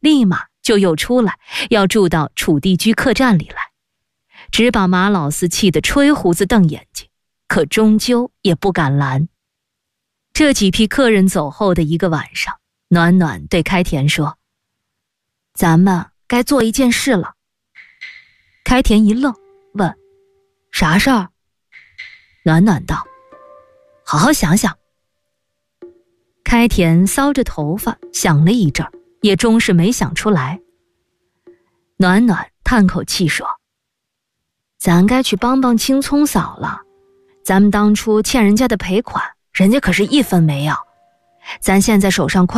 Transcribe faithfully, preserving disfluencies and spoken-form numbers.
立马就又出来，要住到楚地居客栈里来，只把马老四气得吹胡子瞪眼睛，可终究也不敢拦。这几批客人走后的一个晚上，暖暖对开田说：“咱们该做一件事了。”开田一愣，问：“啥事儿？”暖暖道：“好好想想。”开田搔着头发想了一阵儿，也终是没想出来。暖暖叹口气说：“咱该去帮帮青葱嫂了，咱们当初欠人家的赔款，人家可是一分没要，咱现在手上快